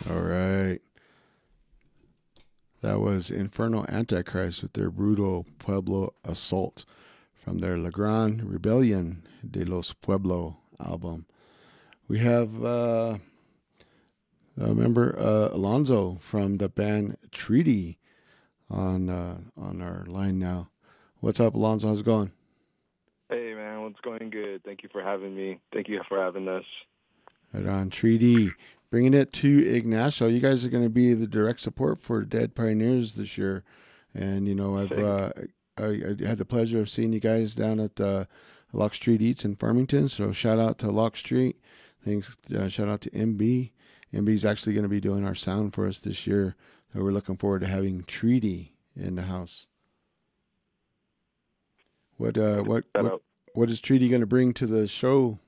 All right. That was Infernal Antichrist with their brutal Pueblo Assault from their La Gran Rebellion de los Pueblo album. We have member Alonzo from the band Treaty on our line now. What's up, Alonzo? How's it going? Hey, man, what's going good? Thank you for having me. Thank you for having us. Right on, Treaty. Bringing it to Ignacio. You guys are going to be the direct support for Dead Pioneers this year. And, you know, Sick. I had the pleasure of seeing you guys down at Lock Street Eats in Farmington. So shout out to Lock Street. Thanks. Shout out to MB. MB's actually going to be doing our sound for us this year. So we're looking forward to having Treaty in the house. What uh what Shout what out. what is Treaty going to bring to the show?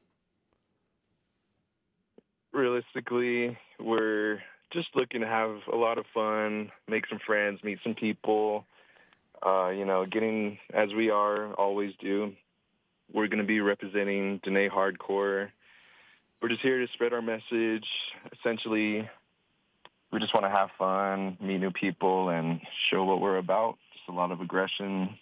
Realistically, we're just looking to have a lot of fun, make some friends, meet some people. Getting as we are always do. We're going to be representing Dene Hardcore. We're just here to spread our message. Essentially, we just want to have fun, meet new people, and show what we're about. Just a lot of aggression.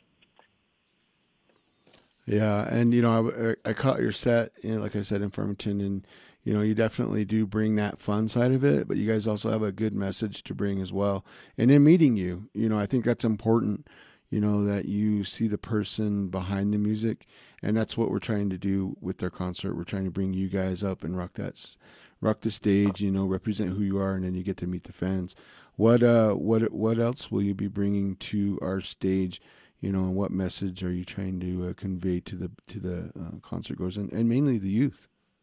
Yeah, and you know, I caught your set, you know, like I said, in Farmington, and you know, you definitely do bring that fun side of it, but you guys also have a good message to bring as well. And in meeting you, you know, I think that's important. You know, that you see the person behind the music, and that's what we're trying to do with our concert. We're trying to bring you guys up and rock the stage. You know, represent who you are, and then you get to meet the fans. What else will you be bringing to our stage? You know, and what message are you trying to convey to the concert goers and mainly the youth?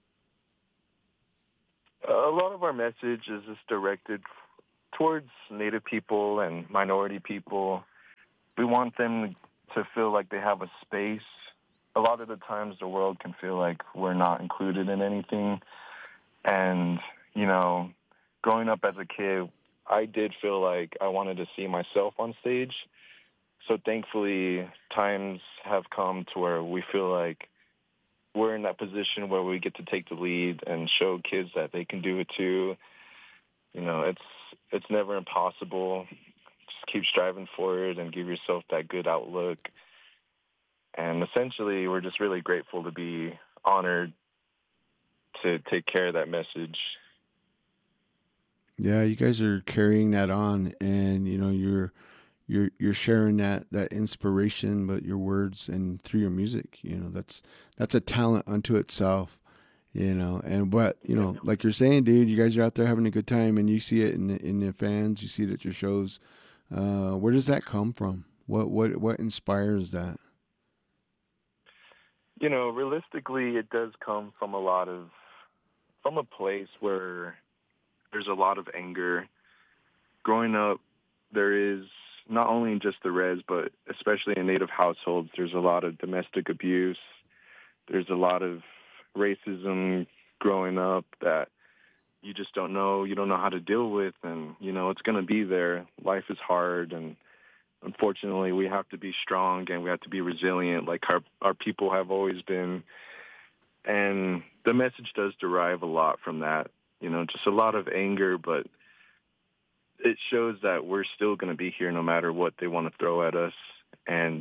A lot of our message is just directed towards Native people and minority people. We want them to feel like they have a space. A lot of the times the world can feel like we're not included in anything. And, growing up as a kid, I did feel like I wanted to see myself on stage. So thankfully, times have come to where we feel like we're in that position where we get to take the lead and show kids that they can do it too. It's never impossible. Just keep striving for it and give yourself that good outlook. And essentially, we're just really grateful to be honored to take care of that message. Yeah, you guys are carrying that on, and you know you're sharing that inspiration, but your words and through your music. You know, that's a talent unto itself. You know, and but you know, like you're saying, dude, you guys are out there having a good time, and you see it in the fans, you see it at your shows. Where does that come from? What inspires that? Realistically, it does come from from a place where there's a lot of anger. Growing up, there is not only just the res, but especially in Native households, there's a lot of domestic abuse. There's a lot of racism growing up that you just don't know. You don't know how to deal with, and, it's going to be there. Life is hard, and unfortunately, we have to be strong and we have to be resilient like our people have always been. And the message does derive a lot from that, just a lot of anger, but it shows that we're still going to be here no matter what they want to throw at us. And,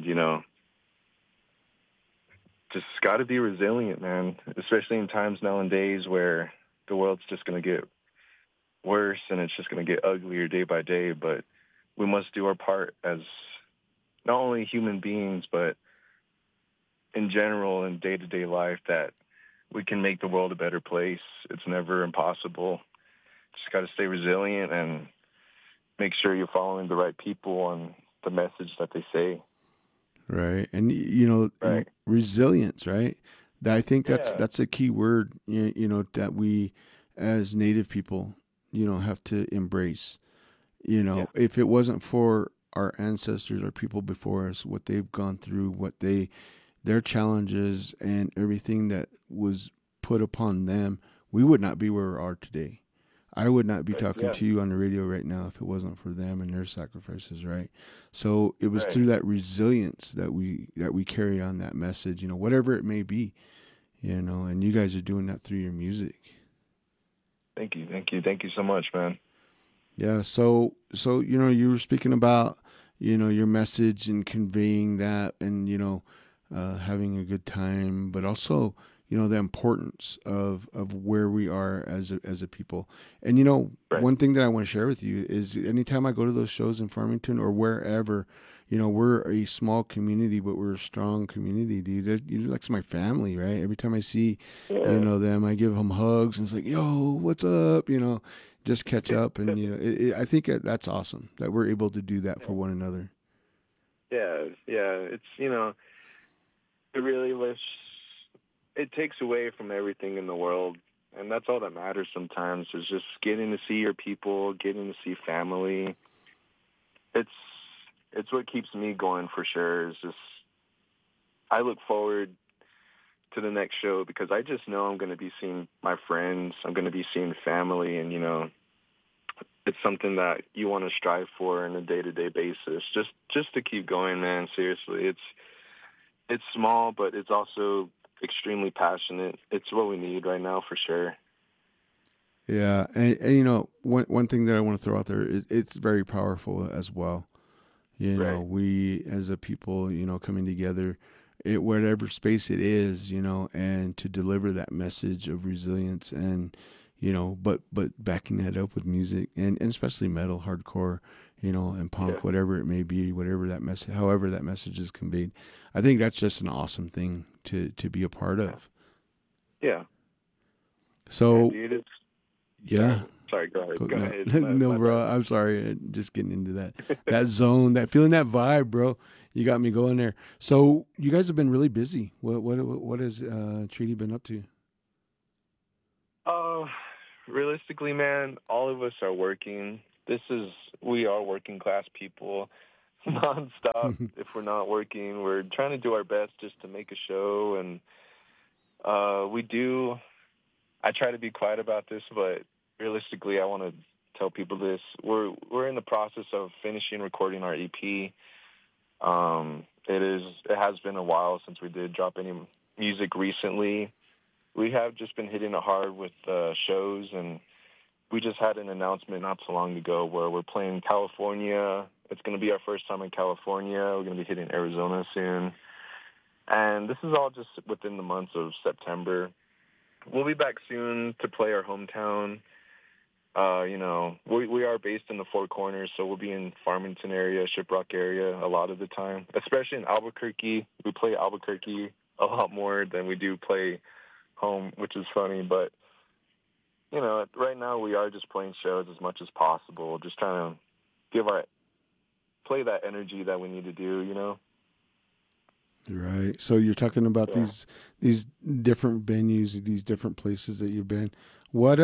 just got to be resilient, man, especially in times nowadays where the world's just going to get worse and it's just going to get uglier day by day. But we must do our part as not only human beings, but in general in day-to-day life, that we can make the world a better place. It's never impossible. Just got to stay resilient and make sure you're following the right people and the message that they say. Right, and you know, Right. resilience, right? I think Yeah. that's a key word. You know, that we as Native people, you know, have to embrace. You Yeah. know, if it wasn't for our ancestors or people before us, what they've gone through, their challenges and everything that was put upon them, we would not be where we are today. I would not be Right. talking Yeah. to you on the radio right now if it wasn't for them and their sacrifices, right? So it was Right. through that resilience that we carry on that message, you know, whatever it may be, you know, and you guys are doing that through your music. Thank you. Thank you. Thank you so much, man. Yeah. So you were speaking about your message and conveying that, and having a good time, but also the importance of where we are as a people. And Right. one thing that I want to share with you is anytime I go to those shows in Farmington or wherever, we're a small community, but we're a strong community, dude. You're like my family, right? Every time I see Yeah. them, I give them hugs, and it's like, yo, what's up? Just catch up, and I think that's awesome that we're able to do that for one another. Yeah. Yeah. It's, it really lifts, it takes away from everything in the world. And that's all that matters sometimes is just getting to see your people, getting to see family. It's, it's what keeps me going for sure. Is just, I look forward to the next show because I just know I'm going to be seeing my friends. I'm going to be seeing family, and it's something that you want to strive for on a day-to-day basis. Just to keep going, man. Seriously, it's small, but it's also extremely passionate. It's what we need right now for sure. Yeah, and one thing that I want to throw out there is it's very powerful as well. Right. We as a people, coming together, whatever space it is, and to deliver that message of resilience and but backing that up with music and especially metal, hardcore, and Yeah. punk, whatever it may be, whatever that message, however that message is conveyed. I think that's just an awesome thing to be a part Yeah. of. Yeah. Yeah, So dude. It's yeah. sorry. Sorry. Go ahead. Go No, ahead. no, My bro. bad. I'm sorry. Just getting into that zone, that feeling, that vibe, bro. You got me going there. So you guys have been really busy. What has Treaty been up to? Uh, realistically, man, all of us are working. We are working class people nonstop. If we're not working, we're trying to do our best just to make a show. And we do, I try to be quiet about this, but realistically, I want to tell people this. We're in the process of finishing recording our EP. It has been a while since we did drop any music recently. We have just been hitting it hard with shows, and we just had an announcement not so long ago where we're playing California. It's going to be our first time in California. We're going to be hitting Arizona soon. And this is all just within the months of September. We'll be back soon to play our hometown. We are based in the Four Corners, so we'll be in Farmington area, Shiprock area a lot of the time, especially in Albuquerque. We play Albuquerque a lot more than we do play home, which is funny. But, right now we are just playing shows as much as possible, just trying to play that energy that we need to do. Right. So you're talking about Yeah. these different venues, these different places that you've been. What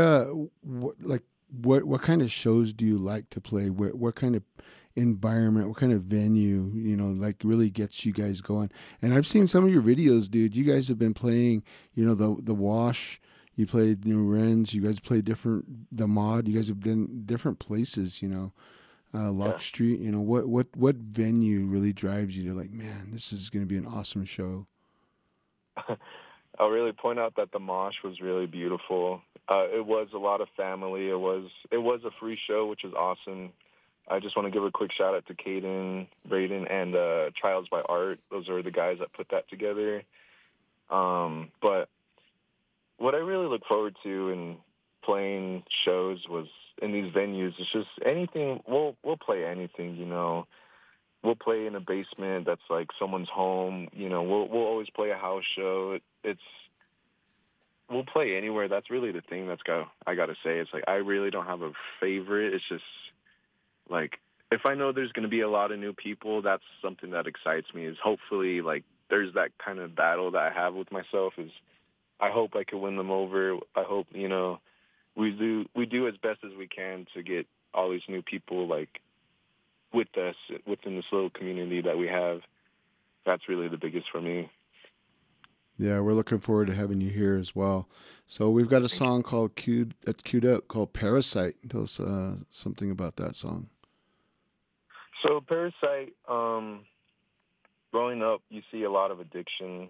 what kind of shows do you like to play? What kind of environment, what kind of venue, like really gets you guys going? And I've seen some of your videos, dude. You guys have been playing, the Wash. You played New Renz. You guys played the Mod. You guys have been different places. Lock Yeah. Street. What venue really drives you to like, man, this is going to be an awesome show. I'll really point out that the mosh was really beautiful. It was a lot of family. It was a free show, which is awesome. I just want to give a quick shout out to Caden, Braden, and Trials by Art. Those are the guys that put that together. But what I really look forward to in playing shows was in these venues. It's just anything. We'll play anything. We'll play in a basement that's like someone's home. We'll always play a house show. We'll play anywhere. That's really the thing I gotta say. It's like I really don't have a favorite. It's just like if I know there's gonna be a lot of new people, that's something that excites me. Is hopefully like there's that kind of battle that I have with myself. Is I hope I can win them over. I hope we do as best as we can to get all these new people like with us within this little community that we have. That's really the biggest for me. Yeah, we're looking forward to having you here as well. So we've got a Thank you. song that's queued up called Parasite. Tell us something about that song. So Parasite, growing up, you see a lot of addiction,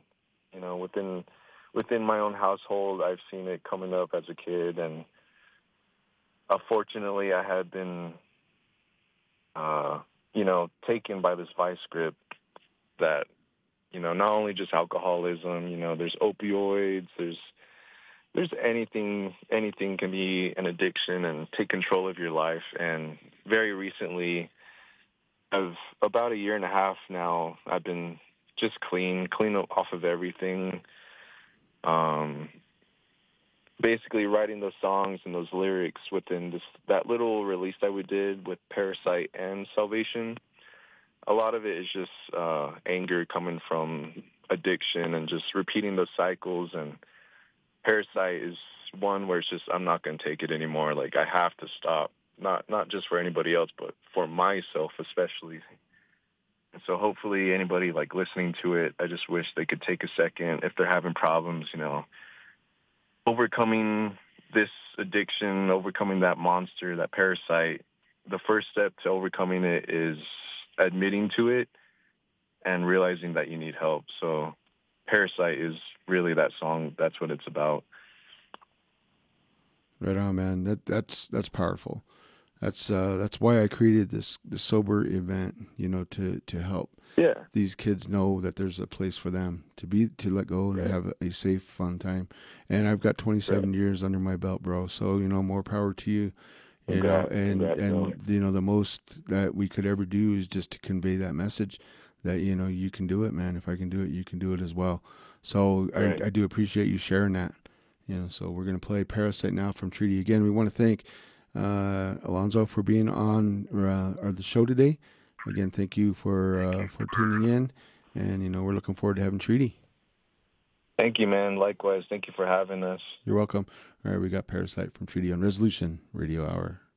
within my own household. I've seen it coming up as a kid, and unfortunately, I had been, taken by this vice grip that, not only just alcoholism, there's opioids, there's anything can be an addiction and take control of your life. And very recently, of about a year and a half now, I've been just clean off of everything. Basically writing those songs and those lyrics within that little release that we did with Parasite and Salvation. A lot of it is just anger coming from addiction and just repeating those cycles. And Parasite is one where it's just, I'm not going to take it anymore. Like, I have to stop, not just for anybody else, but for myself especially. And so hopefully anybody like listening to it, I just wish they could take a second if they're having problems, overcoming this addiction, overcoming that monster, that parasite. The first step to overcoming it is admitting to it and realizing that you need help. So Parasite is really that song. That's what it's about. Right on, man. That's powerful. That's why I created this sober event, to help these kids know that there's a place for them to let go and have a safe, fun time. And I've got 27 years under my belt, bro. So, more power to you. And the most that we could ever do is just to convey that message that, you can do it, man. If I can do it, you can do it as well. So I do appreciate you sharing that. So we're going to play Parasite now from Treaty. Again, we want to thank Alonzo for being on the show today. Again, thank you for tuning in, and we're looking forward to having Treaty. Thank you, man. Likewise, thank you for having us. You're welcome. All right, we got Parasite from Treaty on Resolution Radio Hour.